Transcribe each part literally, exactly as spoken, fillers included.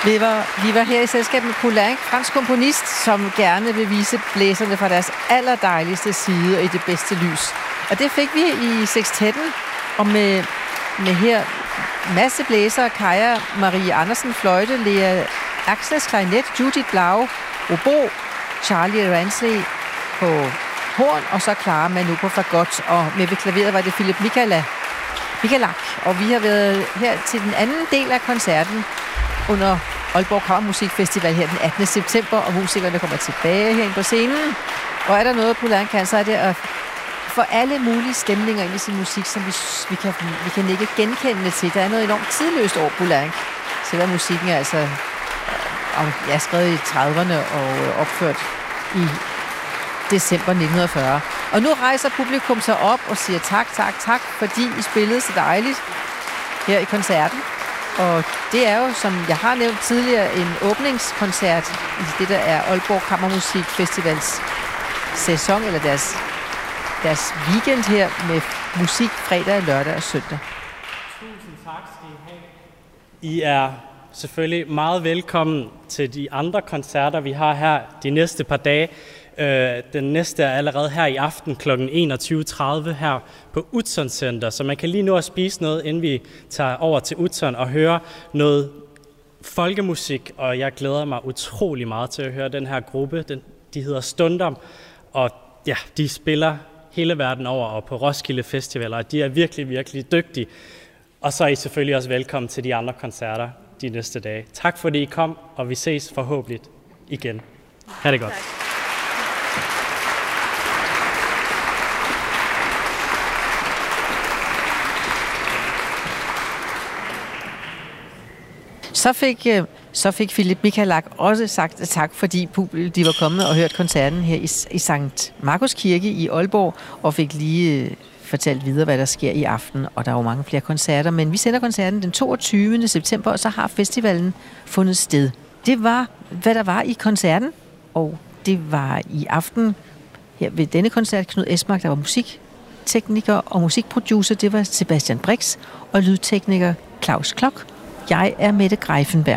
Vi var, vi var her i selskab med Poulenc, fransk komponist, som gerne vil vise blæserne fra deres allerdejligste side og i det bedste lys. Og det fik vi i sextetten, og med, med her masse blæsere, Kaja Marie Andersen, fløjte, Lea Aksnes, klarinet, Judith Blau, obo, Charlie Ransley på horn, og så Clara Manu på fagot, og med ved klaveret var det Philip Michala, Michalak. Og vi har været her til den anden del af koncerten under Aalborg Kammermusikfestival her den attende september, og musikerne kommer tilbage herinde på scenen. Og er der noget, Poulenc kan, så er det at få alle mulige stemninger ind i sin musik, som vi, vi, kan, vi kan ikke genkende til. Der er noget enormt tidløst over Poulenc. Selvom musikken er altså ja, skrevet i trediverne og opført i december nitten fyrre. Og nu rejser publikum sig op og siger tak, tak, tak, fordi I spillede så dejligt her i koncerten. Og det er jo, som jeg har nævnt tidligere, en åbningskoncert i det, der er Aalborg Kammermusikfestivals sæson, eller deres, deres weekend her med musik fredag, lørdag og søndag. Tusind tak skal I have. I er selvfølgelig meget velkommen til de andre koncerter, vi har her de næste par dage. Den næste er allerede her i aften kl. enogtyve tredive her på Utzon Center, så man kan lige nå at spise noget, inden vi tager over til Utzon og høre noget folkemusik, og jeg glæder mig utrolig meget til at høre den her gruppe. Den, de hedder Stundom, og ja, de spiller hele verden over og på Roskilde Festival, og de er virkelig, virkelig dygtige. Og så er I selvfølgelig også velkommen til de andre koncerter de næste dage. Tak fordi I kom, og vi ses forhåbentlig igen. Ha' det godt. Så fik, så fik Philip Michalak også sagt tak, fordi de var kommet og hørt koncerten her i, i Sankt Markus Kirke i Aalborg, og fik lige fortalt videre, hvad der sker i aften, og der er jo mange flere koncerter, men vi sender koncerten den toogtyvende september, og så har festivalen fundet sted. Det var, hvad der var i koncerten, og det var i aften her ved denne koncert, Knud Esmark, der var musiktekniker og musikproducer, det var Sebastian Brix, og lydtekniker Claus Klok. Jeg er Mette Greifenberg.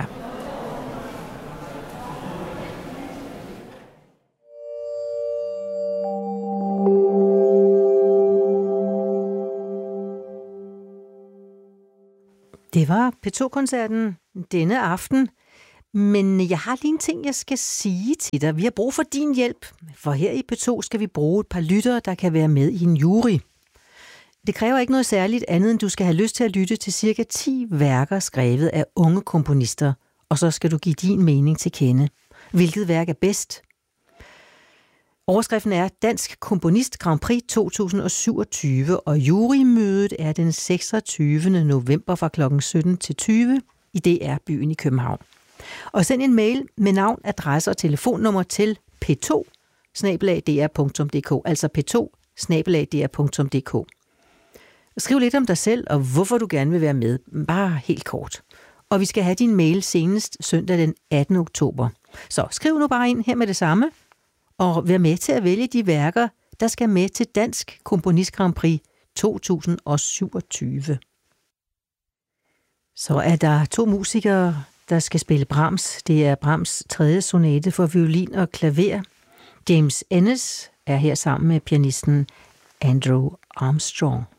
Det var P to-koncerten denne aften, men jeg har lige en ting, jeg skal sige til dig. Vi har brug for din hjælp, for her i P to skal vi bruge et par lyttere, der kan være med i en jury. Det kræver ikke noget særligt andet, end du skal have lyst til at lytte til cirka ti værker skrevet af unge komponister, og så skal du give din mening til kende. Hvilket værk er bedst? Overskriften er Dansk Komponist Grand Prix to tusind og syvogtyve, og jurymødet er den seksogtyvende november fra klokken sytten til tyve i D R-byen i København. Og send en mail med navn, adresse og telefonnummer til p to snabel-a d r punktum d k, altså p to snabel-a d r punktum d k. Skriv lidt om dig selv, og hvorfor du gerne vil være med. Bare helt kort. Og vi skal have din mail senest søndag den attende oktober. Så skriv nu bare ind her med det samme, og vær med til at vælge de værker, der skal med til Dansk Komponist Grand Prix to tusind og syvogtyve. Så er der to musikere, der skal spille Brahms. Det er Brahms tredje sonate for violin og klaver. James Ennis er her sammen med pianisten Andrew Armstrong.